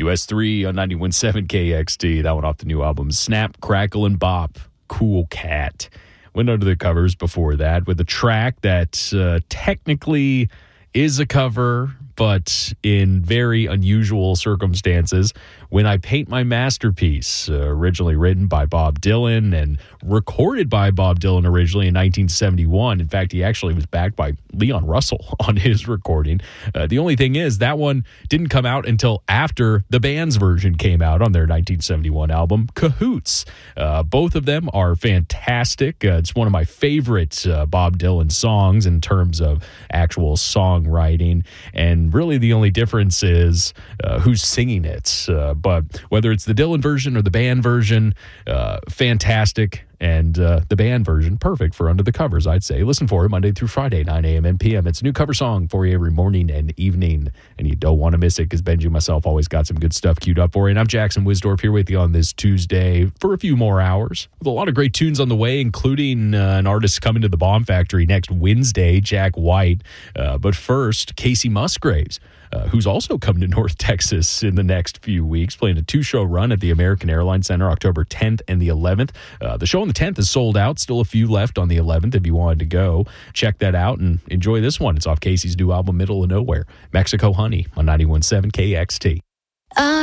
US3 on 91.7 KXT. That one off the new album, Snap, Crackle, and Bop, Cool Cat. Went under the covers before that with a track that technically is a cover, but in very unusual circumstances. When I Paint My Masterpiece, originally written by Bob Dylan and recorded by Bob Dylan originally in 1971. In fact, he actually was backed by Leon Russell on his recording. The only thing is that one didn't come out until after the band's version came out on their 1971 album, Cahoots. Both of them are fantastic. It's one of my favorite Bob Dylan songs in terms of actual songwriting. And really the only difference is who's singing it. But whether it's the Dylan version or the band version, fantastic. And the band version, perfect for Under the Covers, I'd say. Listen for it Monday through Friday, 9 a.m. and p.m. It's a new cover song for you every morning and evening, and you don't want to miss it because Benji and myself always got some good stuff queued up for you. And I'm Jackson Wisdorf here with you on this Tuesday for a few more hours with a lot of great tunes on the way, including an artist coming to the Bomb Factory next Wednesday, Jack White. But first, Casey Musgraves, who's also coming to North Texas in the next few weeks, playing a 2-show run at the American Airlines Center October 10th and the 11th. The show on the 10th is sold out. Still a few left on the 11th if you wanted to go. Check that out and enjoy this one. It's off Casey's new album, Middle of Nowhere, Mexico Honey on 91.7 KXT.